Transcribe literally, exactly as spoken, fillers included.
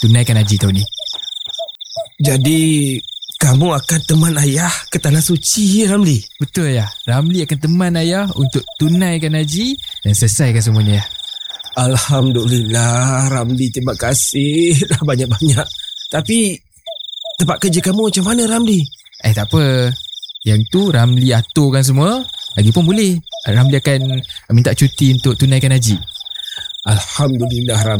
tunaikan haji tahun ni. Jadi kamu akan teman ayah ke Tanah Suci, Ramli? Betul ya. Ramli akan teman ayah untuk tunaikan haji dan selesaikan semuanya ya. Alhamdulillah Ramli, terima kasih dah banyak-banyak. Tapi tempat kerja kamu macam mana, Ramli? Eh tak apa. Yang tu Ramli aturkan semua. Lagipun boleh Ramli akan minta cuti untuk tunaikan haji. Alhamdulillah Ramli.